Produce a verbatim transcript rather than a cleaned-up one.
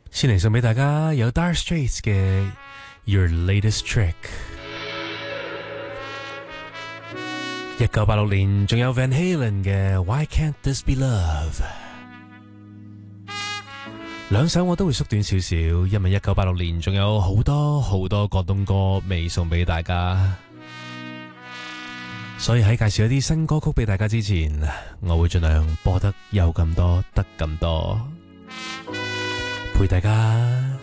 先嚟送俾大家有 Dire Straits 嘅 Your Latest Trick。一九八六年仲有 Van Halen 嘅 Why Can't This Be Love。兩首我都會縮短少少，因為一九八六年仲有好多好多廣東歌未送俾大家，所以喺介紹一啲新歌曲俾大家之前，我會盡量播得有咁多得咁多，陪大家